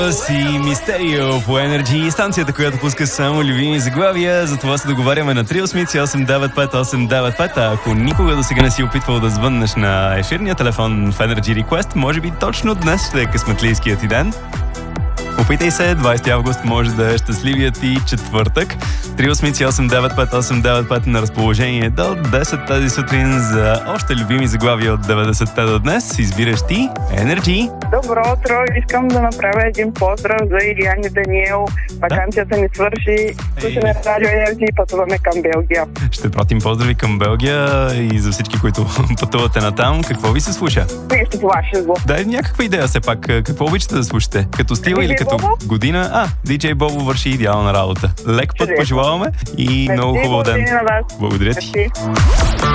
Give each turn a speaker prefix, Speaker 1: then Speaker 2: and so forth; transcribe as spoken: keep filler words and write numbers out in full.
Speaker 1: Си Мистерио по Energy, станцията, която пуска само любими заглавия. За това се договаряме на три осем осем девет пет осем девет пет. А ако никога до сега не си опитвал да звъннеш на ефирния телефон в Energy Request, може би точно днес ще е късметлийският ти ден. Опитай се, двайсети август може да е щастливият ти четвъртък. три осем осем девет пет осем девет пет на разположение до десет тази сутрин за още любими заглавия от деветдесетте до днес. Избираш ти Energy.
Speaker 2: Добро утро, искам да направя един поздрав за Илиян и Даниел. Ваканцията ни свърши, слушаме Радио Energy и пътуваме към Белгия.
Speaker 1: Ще пратим поздрави към Белгия и за всички, които пътувате натам. Какво ви се слуша?
Speaker 2: Нещо по ваше зло.
Speaker 1: Дай някаква идея все пак. Какво обичате да слушате? Като стил или като
Speaker 2: Бобо?
Speaker 1: година? А, диджей Бобо върши идеална работа. Лек път
Speaker 2: Чудесно.
Speaker 1: пожелаваме и
Speaker 2: Мерси,
Speaker 1: много хубав ден.
Speaker 2: благодаря на вас.
Speaker 1: Благодаря ти.
Speaker 2: Мерси.